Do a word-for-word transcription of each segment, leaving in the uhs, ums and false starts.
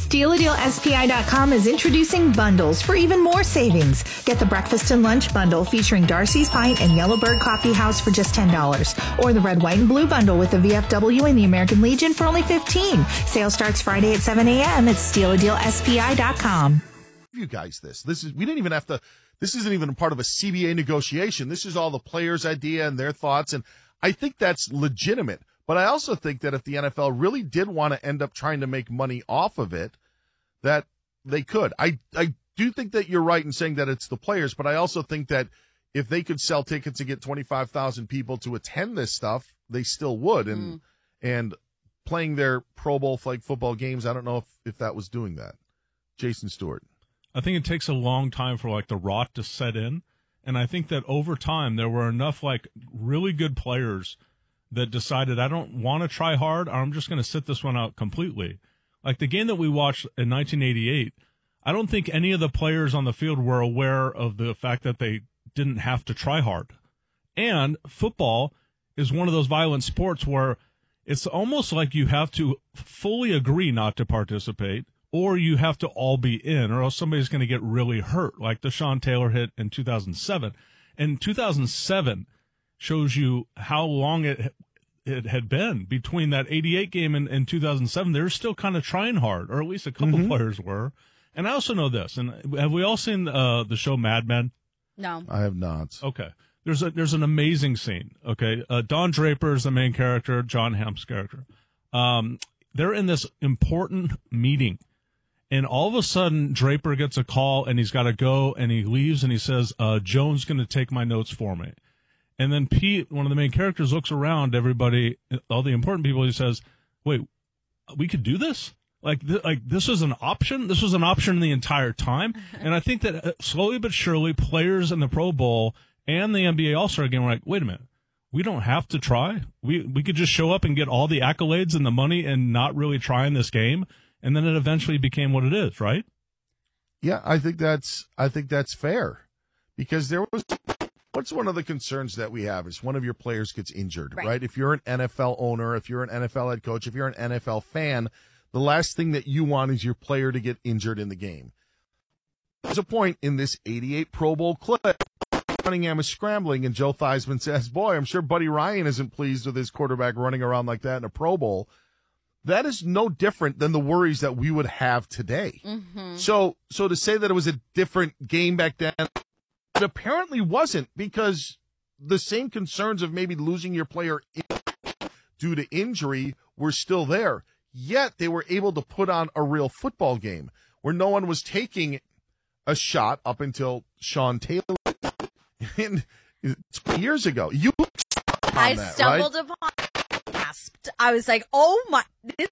Steal A Deal S P I dot com is introducing bundles for even more savings. Get the breakfast and lunch bundle featuring Darcy's Pint and Yellowbird Coffee House for just ten dollars. Or the red, white, and blue bundle with the V F W and the American Legion for only fifteen dollars. Sale starts Friday at seven a.m. at Steal A Deal S P I dot com. You guys, this. This is, we didn't even have to, this isn't even a part of a C B A negotiation. This is all the players' idea and their thoughts, and I think that's legitimate. But I also think that if the N F L really did want to end up trying to make money off of it, that they could. I, I do think that you're right in saying that it's the players, but I also think that if they could sell tickets and get twenty-five thousand people to attend this stuff, they still would. And mm. and playing their Pro Bowl flag football games, I don't know if, if that was doing that. Jason Stewart. I think it takes a long time for, like, the rot to set in. And I think that over time there were enough, like, really good players that decided, I don't want to try hard, or I'm just going to sit this one out completely. Like the game that we watched in nineteen eighty-eight, I don't think any of the players on the field were aware of the fact that they didn't have to try hard. And football is one of those violent sports where it's almost like you have to fully agree not to participate, or you have to all be in, or else somebody's going to get really hurt, like the Sean Taylor hit in two thousand seven. And two thousand seven shows you how long it it had been between that eighty-eight game and, and two thousand seven. They were still kind of trying hard, or at least a couple mm-hmm. players were. And I also know this, and have we all seen uh, the show Mad Men? No. I have not. Okay. There's a there's an amazing scene, okay? Uh, Don Draper is the main character, John Hamm's character. Um, they're in this important meeting, and all of a sudden Draper gets a call, and he's got to go, and he leaves, and he says, uh, Joan's going to take my notes for me. And then Pete, one of the main characters, looks around everybody, all the important people. He says, wait, we could do this? Like, th- like this was an option? This was an option the entire time? And I think that slowly but surely, players in the Pro Bowl and the N B A All-Star game were like, wait a minute, we don't have to try? We we could just show up and get all the accolades and the money and not really try in this game? And then it eventually became what it is, right? Yeah, I think that's I think that's fair. Because there was... What's one of the concerns that we have is one of your players gets injured, right. right? If you're an N F L owner, if you're an N F L head coach, if you're an N F L fan, the last thing that you want is your player to get injured in the game. There's a point in this eighty-eight Pro Bowl clip. Cunningham is scrambling, and Joe Theismann says, boy, I'm sure Buddy Ryan isn't pleased with his quarterback running around like that in a Pro Bowl. That is no different than the worries that we would have today. Mm-hmm. So, so to say that it was a different game back then, it apparently wasn't, because the same concerns of maybe losing your player due to injury were still there. Yet they were able to put on a real football game where no one was taking a shot up until Sean Taylor in, years ago. You I that, stumbled right? upon gasped. I was like, oh my, this,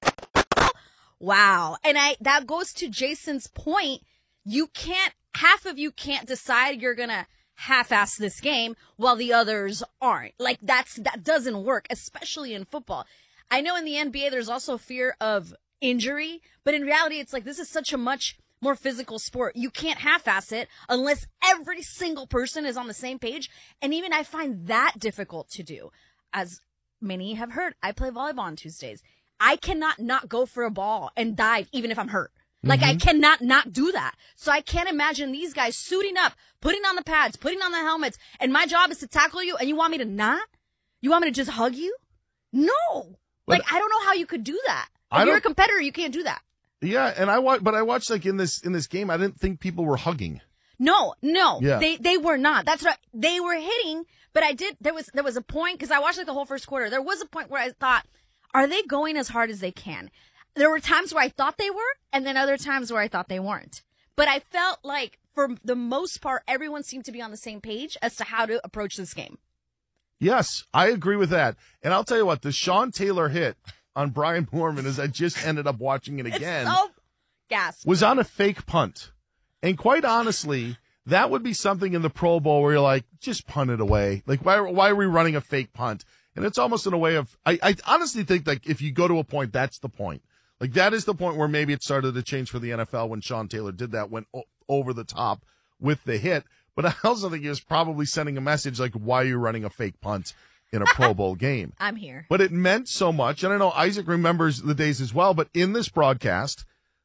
wow. And I that goes to Jason's point. You can't, half of you can't decide you're going to half-ass this game while the others aren't. Like, that's that doesn't work, especially in football. I know in the N B A there's also fear of injury, but in reality it's like this is such a much more physical sport. You can't half-ass it unless every single person is on the same page. And even I find that difficult to do. As many have heard, I play volleyball on Tuesdays. I cannot not go for a ball and dive even if I'm hurt. Like, mm-hmm. I cannot not do that. So I can't imagine these guys suiting up, putting on the pads, putting on the helmets, and my job is to tackle you, and you want me to not? You want me to just hug you? No. But, like, I don't know how you could do that. If you're a competitor, you can't do that. Yeah, and I watch, but I watched, like, in this in this game, I didn't think people were hugging. No, no. Yeah. They they were not. That's what I, they were hitting, but I did, there was there was a point, because I watched, like, the whole first quarter. There was a point where I thought, are they going as hard as they can? There were times where I thought they were, and then other times where I thought they weren't. But I felt like, for the most part, everyone seemed to be on the same page as to how to approach this game. Yes, I agree with that. And I'll tell you what, the Sean Taylor hit on Brian Moorman, as I just ended up watching it again, it's so gasp. was on a fake punt. And quite honestly, that would be something in the Pro Bowl where you're like, just punt it away. Like, why, why are we running a fake punt? And it's almost in a way of, I, I honestly think, like, if you go to a point, that's the point. Like, that is the point where maybe it started to change for the N F L when Sean Taylor did that, went o- over the top with the hit. But I also think he was probably sending a message like, why are you running a fake punt in a Pro Bowl game? I'm here. But it meant so much. And I know Isaac remembers the days as well, but in this broadcast,